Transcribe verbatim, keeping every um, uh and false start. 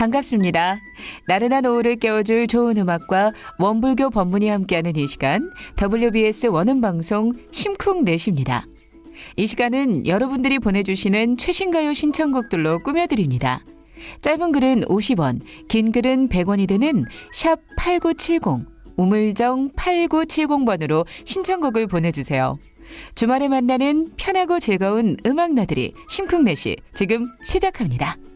반갑습니다. 나른한 오후를 깨워줄 좋은 음악과 원불교 법문이 함께하는 이 시간 더블유비에스 원음방송 심쿵넷입니다. 이 시간은 여러분들이 보내주시는 최신가요 신청곡들로 꾸며드립니다. 짧은 글은 오십 원, 긴 글은 백 원이 드는 샵 팔구칠공, 우물정 팔구칠공 번으로 신청곡을 보내주세요. 주말에 만나는 편하고 즐거운 음악 나들이 심쿵넷이 지금 시작합니다.